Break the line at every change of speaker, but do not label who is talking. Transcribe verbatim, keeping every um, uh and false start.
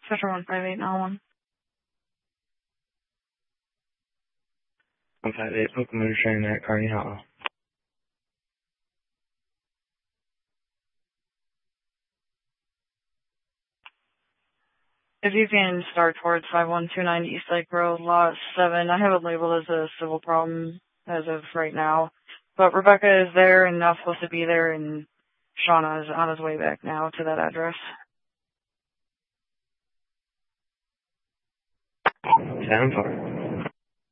Spectrum one five eight nine one.
one five eight, Pokemon Train at Carney Hollow.
If you can start towards five one two nine East Lake Road, Lot seven. I have it labeled as a civil problem as of right now. But Rebecca is there and not supposed to be there, and Shauna is on his way back now to that address.
Sound far.